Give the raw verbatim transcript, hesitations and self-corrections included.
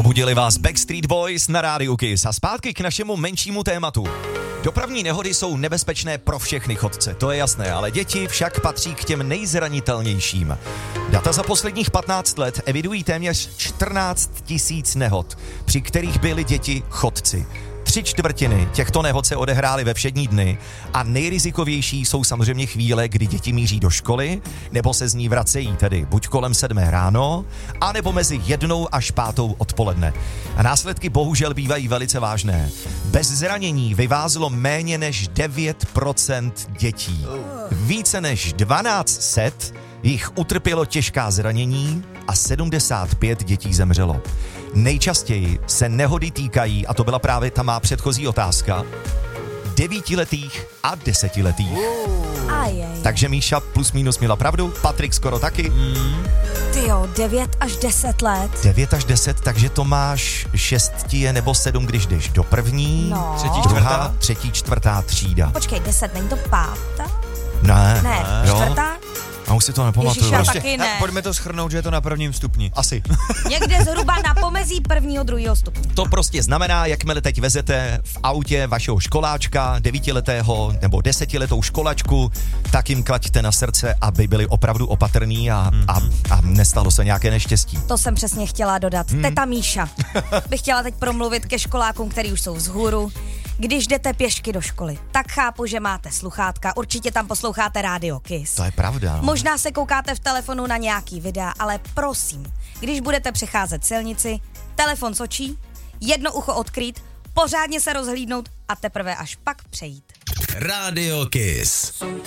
Probudili vás Backstreet Boys na rádiu Kiss a zpátky k našemu menšímu tématu. Dopravní nehody jsou nebezpečné pro všechny chodce, to je jasné, ale děti však patří k těm nejzranitelnějším. Data za posledních patnáct let evidují téměř čtrnáct tisíc nehod, při kterých byly děti chodci. Tři čtvrtiny těchto nehod se odehrály ve všední dny a nejrizikovější jsou samozřejmě chvíle, kdy děti míří do školy, nebo se z ní vracejí, tedy buď kolem sedmé ráno, anebo mezi jednou až pátou odpoledne. A následky bohužel bývají velice vážné. Bez zranění vyvázlo méně než devět procent dětí. Více než dvanáct set jich utrpělo těžká zranění a sedmdesát pět dětí zemřelo. Nejčastěji se nehody týkají, a to byla právě ta má předchozí otázka, devítiletých a desetiletých. Takže Míša plus minus měla pravdu, Patrik skoro taky. Mm. Tyjo, devět až deset let. devět až deset, takže to máš šestie nebo sedm, když jdeš do první, no. třetí, druhá, třetí, čtvrtá třída. Počkej, deset, není to pátá? Ne. Ne, jo? čtvrtá? A už si to nepamatuju. Ježiš, prostě, taky ne. Tak pojďme to shrnout, že je to na prvním stupni. Asi. Někde zhruba na pomezí prvního, druhého stupně. To prostě znamená, jakmile teď vezete v autě vašeho školáčka, devítiletého nebo desetiletou školačku, tak jim klaďte na srdce, aby byli opravdu opatrní a, mm. a, a nestalo se nějaké neštěstí. To jsem přesně chtěla dodat. Hmm. Teta Míša bych chtěla teď promluvit ke školákům, který už jsou vzhůru. Když jdete pěšky do školy, tak chápu, že máte sluchátka, určitě tam posloucháte rádio Kiss. To je pravda. No. Možná se koukáte v telefonu na nějaký videa, ale prosím, když budete přecházet silnici, telefon z očí, jedno ucho odkrýt, pořádně se rozhlídnout a teprve až pak přejít. Rádio Kiss.